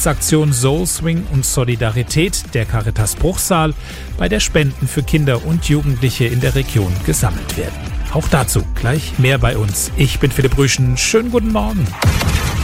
Hilfsaktion Soul Swing und Solidarität der Caritas Bruchsal, bei der Spenden für Kinder und Jugendliche in der Region gesammelt werden. Auch dazu gleich mehr bei uns. Ich bin Philipp Rüschen. Schönen guten Morgen.